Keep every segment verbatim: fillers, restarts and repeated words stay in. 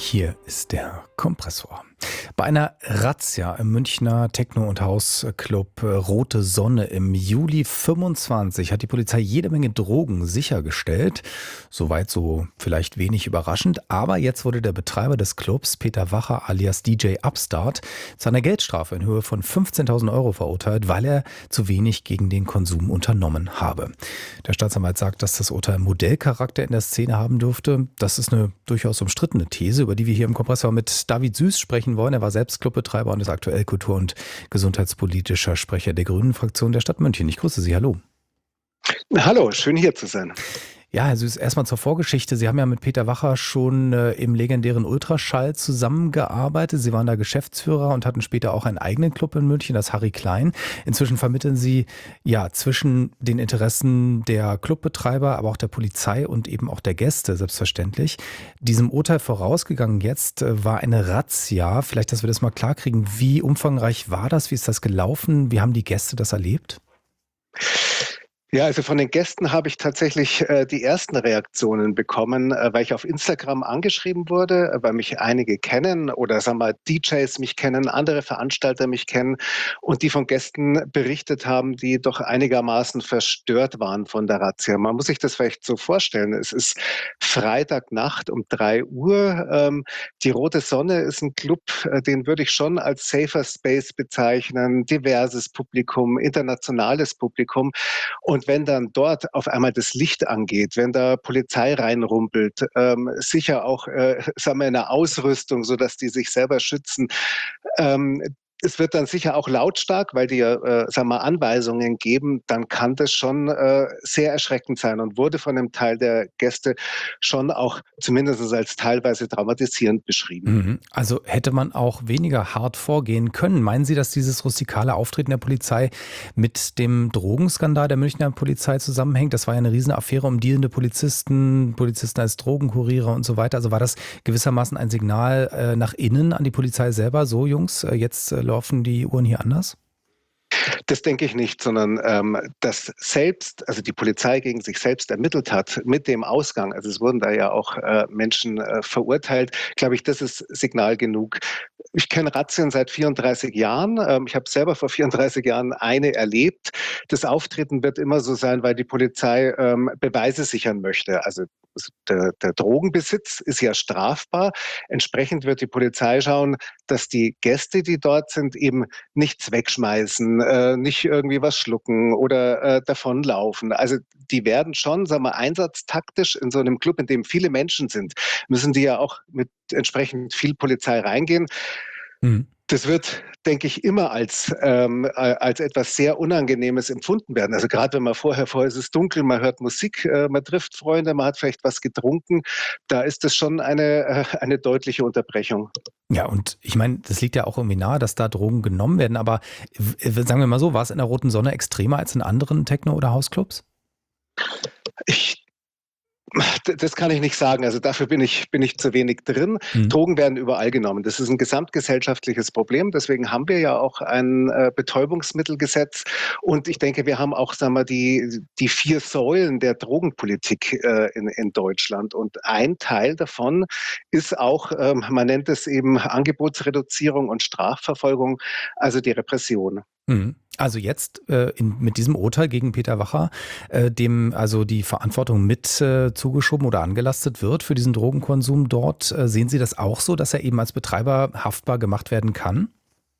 Hier ist der Kompressor. Bei einer Razzia im Münchner Techno- und Hausclub äh, Rote Sonne im Juli fünfundzwanzig hat die Polizei jede Menge Drogen sichergestellt. Soweit so vielleicht wenig überraschend. Aber jetzt wurde der Betreiber des Clubs, Peter Wacher alias D J Upstart, zu einer Geldstrafe in Höhe von fünfzehntausend Euro verurteilt, weil er zu wenig gegen den Konsum unternommen habe. Der Staatsanwalt sagt, dass das Urteil Modellcharakter in der Szene haben dürfte. Das ist eine durchaus umstrittene These, über die wir hier im Kompressor mit David Süß sprechen wollen. Er war selbst Clubbetreiber und ist aktuell kultur- und gesundheitspolitischer Sprecher der Grünen-Fraktion der Stadt München. Ich grüße Sie, hallo. Hallo, schön hier zu sein. Ja, Herr Süß, erstmal zur Vorgeschichte. Sie haben ja mit Peter Wacher schon äh, im legendären Ultraschall zusammengearbeitet. Sie waren da Geschäftsführer und hatten später auch einen eigenen Club in München, das Harry Klein. Inzwischen vermitteln Sie ja zwischen den Interessen der Clubbetreiber, aber auch der Polizei und eben auch der Gäste, selbstverständlich. Diesem Urteil vorausgegangen jetzt äh, war eine Razzia. Vielleicht, dass wir das mal klarkriegen. Wie umfangreich war das? Wie ist das gelaufen? Wie haben die Gäste das erlebt? Ja, also von den Gästen habe ich tatsächlich äh, die ersten Reaktionen bekommen, äh, weil ich auf Instagram angeschrieben wurde, äh, weil mich einige kennen oder sagen wir D Js mich kennen, andere Veranstalter mich kennen und die von Gästen berichtet haben, die doch einigermaßen verstört waren von der Razzia. Man muss sich das vielleicht so vorstellen. Es ist Freitagnacht um drei Uhr. Ähm, die Rote Sonne ist ein Club, äh, den würde ich schon als safer Space bezeichnen. Diverses Publikum, internationales Publikum. Und wenn dann dort auf einmal das Licht angeht, wenn da Polizei reinrumpelt, ähm, sicher auch äh, sagen wir, in der Ausrüstung, sodass die sich selber schützen, ähm, es wird dann sicher auch lautstark, weil die ja äh, sagen wir, Anweisungen geben, dann kann das schon äh, sehr erschreckend sein und wurde von einem Teil der Gäste schon auch zumindest als teilweise traumatisierend beschrieben. Mhm. Also hätte man auch weniger hart vorgehen können. Meinen Sie, dass dieses rustikale Auftreten der Polizei mit dem Drogenskandal der Münchner Polizei zusammenhängt? Das war ja eine Riesenaffäre um dealende Polizisten, Polizisten als Drogenkuriere und so weiter. Also war das gewissermaßen ein Signal äh, nach innen an die Polizei selber? So, Jungs, äh, jetzt äh, laufen die Uhren hier anders? Das denke ich nicht, sondern ähm, dass selbst, also die Polizei gegen sich selbst ermittelt hat mit dem Ausgang, also es wurden da ja auch äh, Menschen äh, verurteilt, glaube ich, das ist Signal genug. Ich kenne Razzien seit vierunddreißig Jahren. Ähm, ich habe selber vor vierunddreißig Jahren eine erlebt. Das Auftreten wird immer so sein, weil die Polizei ähm, Beweise sichern möchte. Also der, der Drogenbesitz ist ja strafbar. Entsprechend wird die Polizei schauen, dass die Gäste, die dort sind, eben nichts wegschmeißen, äh, nicht irgendwie was schlucken oder äh, davonlaufen. Also die werden schon, sagen wir, einsatztaktisch in so einem Club, in dem viele Menschen sind, müssen die ja auch mit entsprechend viel Polizei reingehen. Mhm. Das wird, denke ich, immer als, ähm, äh, als etwas sehr Unangenehmes empfunden werden. Also gerade wenn man vorher, vorher ist es dunkel, man hört Musik, äh, man trifft Freunde, man hat vielleicht was getrunken, da ist das schon eine, äh, eine deutliche Unterbrechung. Ja, und ich meine, das liegt ja auch irgendwie nahe, dass da Drogen genommen werden. Aber w- sagen wir mal so, war es in der Roten Sonne extremer als in anderen Techno- oder Hausclubs? Ich Das kann ich nicht sagen. Also dafür bin ich, bin ich zu wenig drin. Mhm. Drogen werden überall genommen. Das ist ein gesamtgesellschaftliches Problem. Deswegen haben wir ja auch ein äh, Betäubungsmittelgesetz. Und ich denke, wir haben auch, sagen wir, die, die vier Säulen der Drogenpolitik äh, in, in Deutschland. Und ein Teil davon ist auch, ähm, man nennt es eben Angebotsreduzierung und Strafverfolgung, also die Repression. Mhm. Also jetzt äh, in, mit diesem Urteil gegen Peter Wacher, äh, dem also die Verantwortung mit äh, zugeschoben oder angelastet wird für diesen Drogenkonsum dort, äh, sehen Sie das auch so, dass er eben als Betreiber haftbar gemacht werden kann?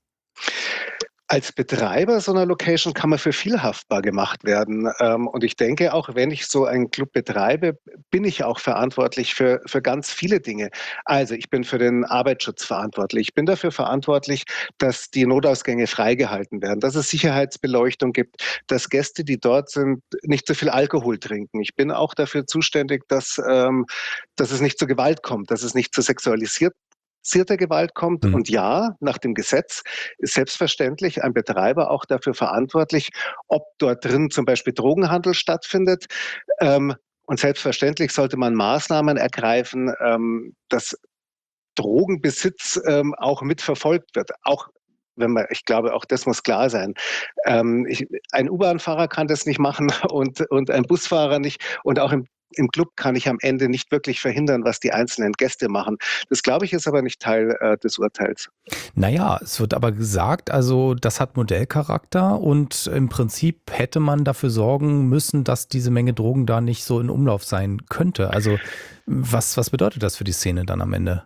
Als Betreiber so einer Location kann man für viel haftbar gemacht werden. Ähm, und ich denke auch, wenn ich so einen Club betreibe, bin ich auch verantwortlich für, für ganz viele Dinge. Also ich bin für den Arbeitsschutz verantwortlich. Ich bin dafür verantwortlich, dass die Notausgänge freigehalten werden, dass es Sicherheitsbeleuchtung gibt, dass Gäste, die dort sind, nicht zu viel Alkohol trinken. Ich bin auch dafür zuständig, dass, ähm, dass es nicht zu Gewalt kommt, dass es nicht zu sexualisiert Gewalt kommt. Mhm. Und ja, nach dem Gesetz ist selbstverständlich ein Betreiber auch dafür verantwortlich, ob dort drin zum Beispiel Drogenhandel stattfindet. Ähm, und selbstverständlich sollte man Maßnahmen ergreifen, ähm, dass Drogenbesitz ähm, auch mitverfolgt wird. Auch wenn man, ich glaube, auch das muss klar sein. Ähm, ich, ein U-Bahn-Fahrer kann das nicht machen und, und ein Busfahrer nicht und auch im im Club kann ich am Ende nicht wirklich verhindern, was die einzelnen Gäste machen. Das, glaube ich, ist aber nicht Teil äh, des Urteils. Naja, es wird aber gesagt, also das hat Modellcharakter und im Prinzip hätte man dafür sorgen müssen, dass diese Menge Drogen da nicht so in Umlauf sein könnte. Also was, was bedeutet das für die Szene dann am Ende?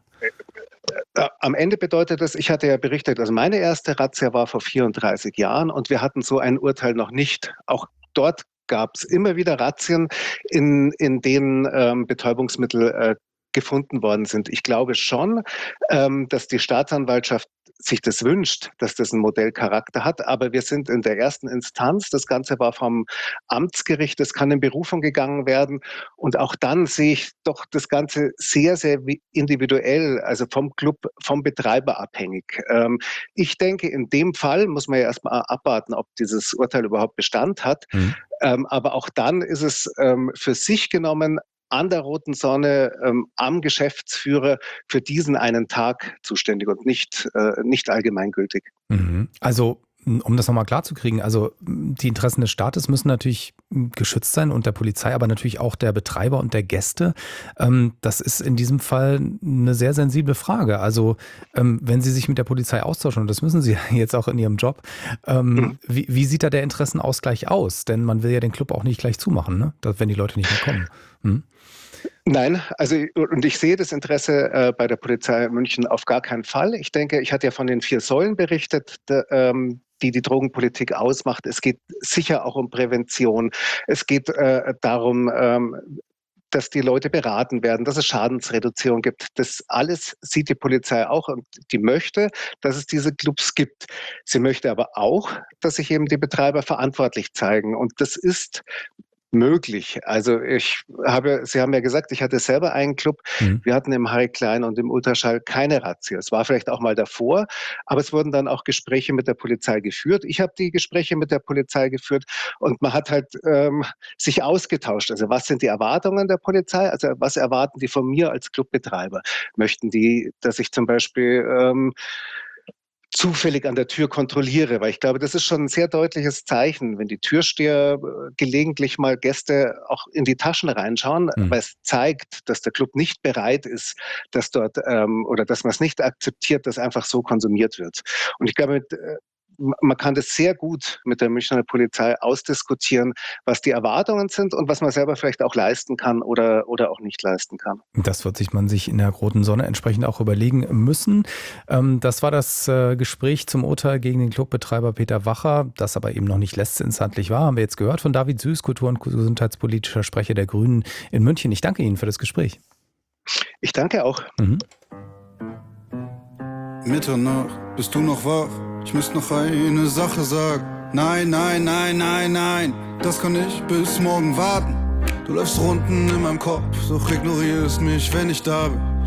Am Ende bedeutet das, ich hatte ja berichtet, also meine erste Razzia war vor vierunddreißig Jahren und wir hatten so ein Urteil noch nicht. Auch dort gab es immer wieder Razzien, in, in denen ähm, Betäubungsmittel äh, gefunden worden sind. Ich glaube schon, ähm, dass die Staatsanwaltschaft sich das wünscht, dass das einen Modellcharakter hat, aber wir sind in der ersten Instanz. Das Ganze war vom Amtsgericht, das kann in Berufung gegangen werden und auch dann sehe ich doch das Ganze sehr, sehr individuell, also vom Club, vom Betreiber abhängig. Ähm, ich denke, in dem Fall muss man ja erstmal abwarten, ob dieses Urteil überhaupt Bestand hat, Mhm. ähm, aber auch dann ist es ähm, für sich genommen an der Roten Sonne ähm, am Geschäftsführer für diesen einen Tag zuständig und nicht, äh, nicht allgemeingültig. Mhm. Also, um das nochmal klar zu kriegen, also die Interessen des Staates müssen natürlich geschützt sein und der Polizei, aber natürlich auch der Betreiber und der Gäste. Ähm, das ist in diesem Fall eine sehr sensible Frage. Also, ähm, wenn Sie sich mit der Polizei austauschen, und das müssen Sie jetzt auch in Ihrem Job, ähm, Mhm. wie, wie sieht da der Interessenausgleich aus? Denn man will ja den Club auch nicht gleich zumachen, ne? Wenn die Leute nicht mehr kommen. Hm? Nein, also und ich sehe das Interesse äh, bei der Polizei München auf gar keinen Fall. Ich denke, ich hatte ja von den vier Säulen berichtet, de, ähm, die die Drogenpolitik ausmacht. Es geht sicher auch um Prävention. Es geht äh, darum, ähm, dass die Leute beraten werden, dass es Schadensreduzierung gibt. Das alles sieht die Polizei auch und die möchte, dass es diese Clubs gibt. Sie möchte aber auch, dass sich eben die Betreiber verantwortlich zeigen. Und das ist möglich. Also ich habe, Sie haben ja gesagt, ich hatte selber einen Club. Hm. Wir hatten im Harry Klein und im Ultraschall keine Razzia. Es war vielleicht auch mal davor, aber es wurden dann auch Gespräche mit der Polizei geführt. Ich habe die Gespräche mit der Polizei geführt und man hat halt ähm, sich ausgetauscht. Also was sind die Erwartungen der Polizei? Also was erwarten die von mir als Clubbetreiber? Möchten die, dass ich zum Beispiel ähm, zufällig an der Tür kontrolliere, weil ich glaube, das ist schon ein sehr deutliches Zeichen, wenn die Türsteher äh, gelegentlich mal Gäste auch in die Taschen reinschauen, Hm. weil es zeigt, dass der Club nicht bereit ist, dass dort ähm, oder dass man es nicht akzeptiert, dass einfach so konsumiert wird. Und ich glaube, mit, äh, man kann das sehr gut mit der Münchner Polizei ausdiskutieren, was die Erwartungen sind und was man selber vielleicht auch leisten kann oder, oder auch nicht leisten kann. Das wird sich man sich in der Roten Sonne entsprechend auch überlegen müssen. Ähm, das war das äh, Gespräch zum Urteil gegen den Clubbetreiber Peter Wacher, das aber eben noch nicht letztinstanzlich war. Haben wir jetzt gehört von David Süß, Kultur- und gesundheitspolitischer Sprecher der Grünen in München. Ich danke Ihnen für das Gespräch. Ich danke auch. Mhm. Mitternacht, bist du noch wach? Ich müsste noch eine Sache sagen. Nein, nein, nein, nein, nein, das kann ich bis morgen warten. Du läufst Runden in meinem Kopf, doch ignorierst mich, wenn ich da bin.